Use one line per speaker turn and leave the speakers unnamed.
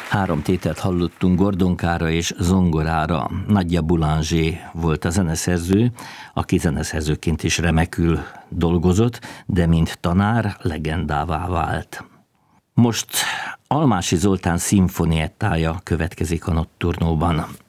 Három tételt hallottunk Gordonkára és zongorára. Nadia Boulanger volt a zeneszerző, aki zeneszerzőként is remekül dolgozott, de mint tanár legendává vált. Most Almási Zoltán szimfoniettája következik a Nocturnóban.